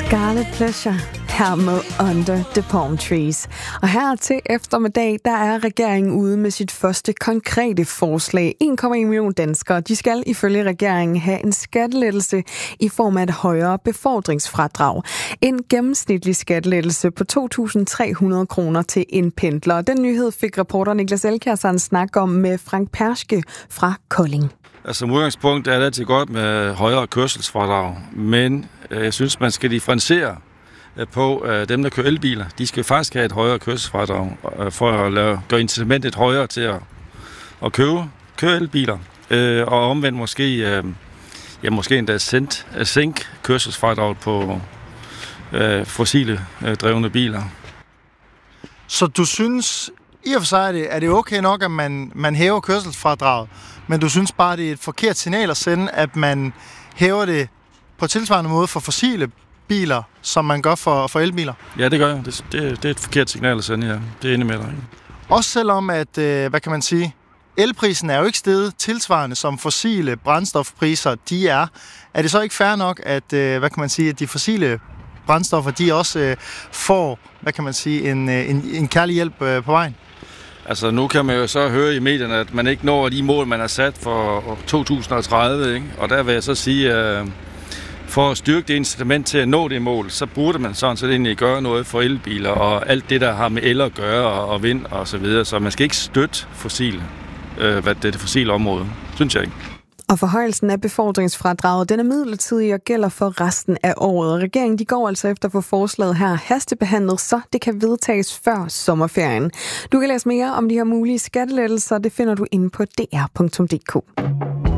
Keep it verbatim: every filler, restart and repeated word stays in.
Scarlet Pleasure her med Under the Palm Trees. Og her til eftermiddag, der er regeringen ude med sit første konkrete forslag. en komma en million danskere, de skal ifølge regeringen have en skattelettelse i form af et højere befordringsfradrag. En gennemsnitlig skattelettelse på to tusind tre hundrede kroner til en pendler. Den nyhed fik reporter Niklas Elkjær en snak om med Frank Perske fra Kolding. Altså, som udgangspunkt er det altid godt med højere kørselsfradrag, men øh, jeg synes, man skal differentiere øh, på øh, dem, der kører elbiler. De skal faktisk have et højere kørselsfradrag øh, for at lave, gøre incitamentet højere til at, at købe, køre elbiler. Øh, og omvendt måske, øh, ja, måske endda sendt, øh, sænke kørselsfradraget på øh, fossile øh, drevne biler. Så du synes, i og for sig er det, er det okay nok, at man, man hæver kørselsfradraget, men du synes bare, det er et forkert signal at sende, at man hæver det på tilsvarende måde for fossile biler, som man gør for, for elbiler? Ja, det gør jeg. Det, det, det er et forkert signal at sende, ja. Det er enig med dig. Også selvom, at, øh, hvad kan man sige, elprisen er jo ikke steget tilsvarende, som fossile brændstofpriser de er. Er det så ikke fair nok, at, øh, hvad kan man sige, at de fossile brændstoffer, de også øh, får, hvad kan man sige, en, en, en kærlig hjælp øh, på vejen? Altså, nu kan man jo så høre i medierne, at man ikke når de mål, man har sat for to tusind og tredive, ikke? Og der vil jeg så sige, at for at styrke det incitament til at nå det mål, så burde man sådan set egentlig gøre noget for elbiler og alt det, der har med el at gøre og vind og så videre. Så man skal ikke støtte fossile, øh, hvad det, det fossile område, synes jeg ikke. Og forhøjelsen af befordringsfradraget, den er midlertidig og gælder for resten af året. Regeringen de går altså efter at få forslaget her hastebehandlet, så det kan vedtages før sommerferien. Du kan læse mere om de her mulige skattelettelser, det finder du inde på d r punktum d k.